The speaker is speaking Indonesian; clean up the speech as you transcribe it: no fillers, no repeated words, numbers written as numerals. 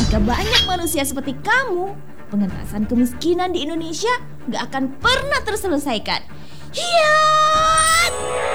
Jika banyak manusia seperti kamu, pengentasan kemiskinan di Indonesia gak akan pernah terselesaikan. Hiat!